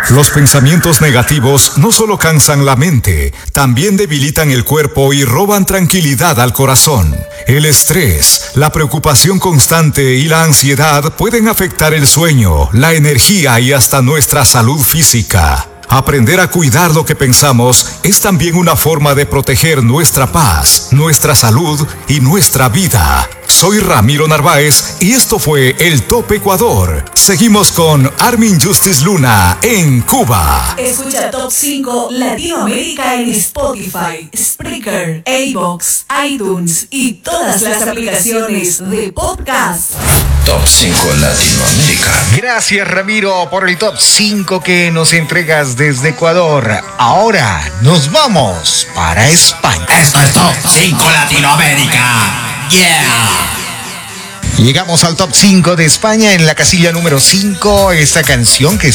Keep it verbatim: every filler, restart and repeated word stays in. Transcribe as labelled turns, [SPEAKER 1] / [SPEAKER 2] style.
[SPEAKER 1] Los pensamientos negativos no solo cansan la mente, también debilitan el cuerpo y roban tranquilidad al corazón. El estrés, la preocupación constante y la ansiedad pueden afectar el sueño, la energía y hasta nuestra salud física. Aprender a cuidar lo que pensamos es también una forma de proteger nuestra paz, nuestra salud y nuestra vida. Soy Ramiro Narváez y esto fue El Top Ecuador. Seguimos con Armin Justice Luna en Cuba.
[SPEAKER 2] Escucha Top cinco Latinoamérica en Spotify, Spreaker, iVoox, iTunes y todas las aplicaciones de podcast.
[SPEAKER 3] Top cinco Latinoamérica.
[SPEAKER 4] Gracias, Ramiro, por el Top cinco que nos entregas desde Ecuador. Ahora nos vamos para España.
[SPEAKER 3] Esto es Top cinco Latinoamérica. Yeah.
[SPEAKER 4] Llegamos al Top cinco de España en la casilla número cinco. Esta canción que